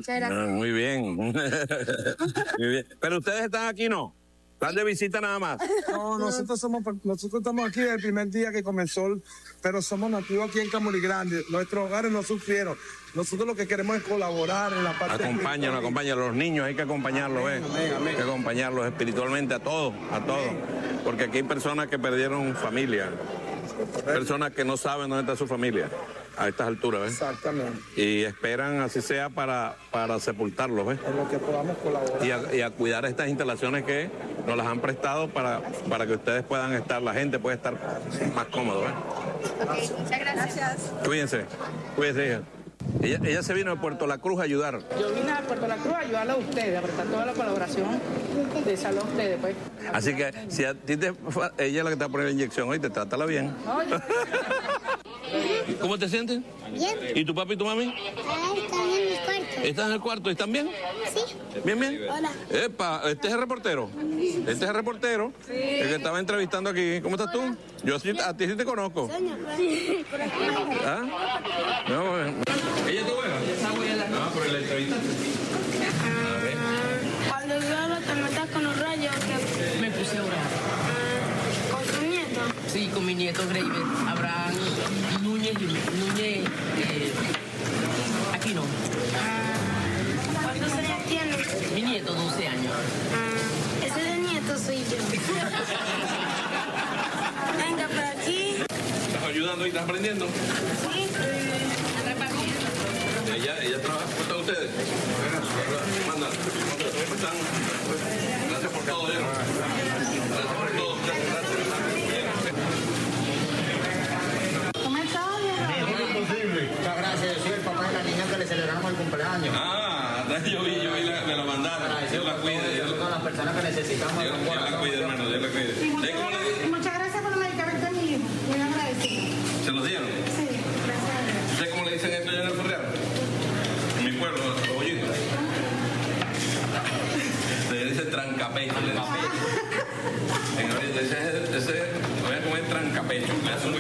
Muchas gracias. Muy bien. Muy bien. Pero ustedes están aquí, ¿no? ¿Están de visita nada más? No, nosotros estamos aquí el primer día que comenzó, pero somos nativos aquí en Camurí Grande. Nuestros hogares no sufrieron. Nosotros lo que queremos es colaborar en la parte... Acompáñanos. Los niños hay que acompañarlos, ¿eh? Hay que acompañarlos espiritualmente a todos. Porque aquí hay personas que perdieron familia. Personas que no saben dónde está su familia a estas alturas, ¿ves? Exactamente. Y esperan, así sea, para sepultarlos, ¿ves? En lo que podamos colaborar. Y a cuidar estas instalaciones que nos las han prestado para que ustedes puedan estar, la gente pueda estar más cómodo, ¿ves? Ok, muchas gracias. Cuídense, hija. Ella se vino de Puerto La Cruz a ayudar. Yo vine a Puerto La Cruz a ayudarlo a ustedes, a prestar toda la colaboración de salud a ustedes, pues. Así que si a ti ella es la que te va a poner la inyección hoy, te trátala bien. ¿Cómo te sientes? Bien. ¿Y tu papi y tu mami? Están en el cuarto. ¿Estás en el cuarto? ¿Están bien? Sí. ¿Bien? Hola. Epa, este es el reportero. Este es el reportero. Sí. El que estaba entrevistando aquí. ¿Cómo estás tú? Yo a ti sí te conozco. ¿Ah? No, ¿ella es tu abuela? Esa abuela. No, pero la entrevistaste. Cuando solo te metas con los rayos, que Me puse a orar. con tu nieto. Sí, con mi nieto Greiber, Abraham Núñez, aquí no. ¿Cuántos años tienes? Mi nieto, 12 años. Ese de nieto soy yo. Venga, por aquí. ¿Estás ayudando y estás aprendiendo? Sí. Ella trabaja. ¿Cómo están ustedes? Manda. ¿Cómo están? Gracias por todo, ¿eh? Gracias por todo. Gracias. ¿Cómo estás? Muchas gracias. Yo soy el papá de la niña que le celebramos el cumpleaños. Yo vi me la mandaron. Dios la cuide. Son las personas que necesitamos. Dios la cuide, hermano. Dios la cuide. Muchas gracias por los medicamentos de mi hijo. Muy agradecido. ¿Se los dieron? Sí, gracias. ¿Sabes cómo le dicen esto allá en el Ferreal? En mi pueblo, los bollitos. Se dice trancapecho. Ese voy a comer trancapecho. Le hace muy